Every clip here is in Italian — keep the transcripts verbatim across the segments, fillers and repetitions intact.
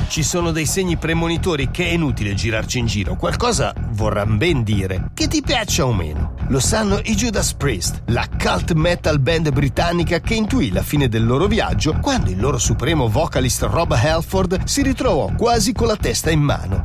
Ci sono dei segni premonitori che è inutile girarci in giro. Qualcosa vorran ben dire, che ti piaccia o meno. Lo sanno i Judas Priest, la cult metal band britannica che intuì la fine del loro viaggio quando il loro supremo vocalist Rob Halford si ritrovò quasi con la testa in mano.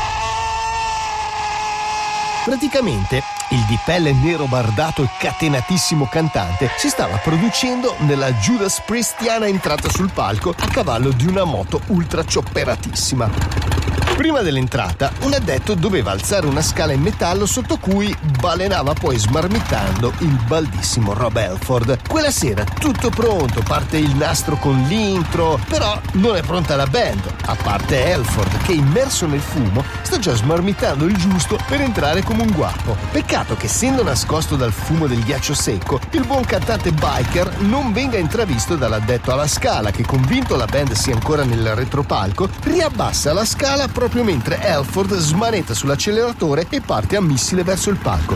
Praticamente, il di pelle nero bardato e catenatissimo cantante si stava producendo nella Judas Priestiana entrata sul palco a cavallo di una moto ultra ciopperatissima. Prima dell'entrata, un addetto doveva alzare una scala in metallo sotto cui balenava poi smarmitando il baldissimo Rob Halford. Quella sera tutto pronto, parte il nastro con l'intro, però non è pronta la band, a parte Halford che immerso nel fumo sta già smarmitando il giusto per entrare come un guapo. Peccato che essendo nascosto dal fumo del ghiaccio secco, il buon cantante biker non venga intravisto dall'addetto alla scala che, convinto la band sia ancora nel retropalco, riabbassa la scala proprio mentre Halford smanetta sull'acceleratore e parte a missile verso il palco,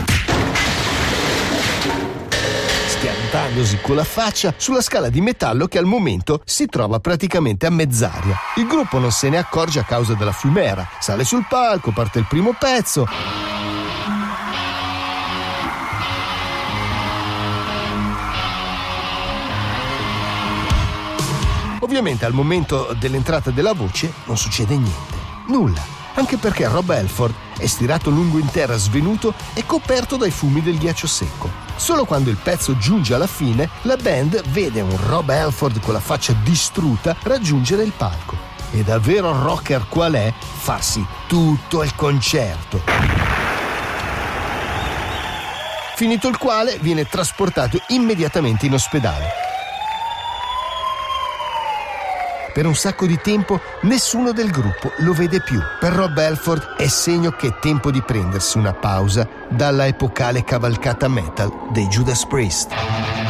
schiantandosi con la faccia sulla scala di metallo che al momento si trova praticamente a mezz'aria. Il gruppo non se ne accorge a causa della fumera, sale sul palco, parte il primo pezzo. Ovviamente al momento dell'entrata della voce non succede niente. Nulla, anche perché Rob Halford è stirato lungo in terra svenuto e coperto dai fumi del ghiaccio secco. Solo quando il pezzo giunge alla fine, la band vede un Rob Halford con la faccia distrutta raggiungere il palco e da vero rocker qual è farsi tutto il concerto. Finito il quale viene trasportato immediatamente in ospedale. Per un sacco di tempo nessuno del gruppo lo vede più. Per Rob Halford è segno che è tempo di prendersi una pausa dalla epocale cavalcata metal dei Judas Priest.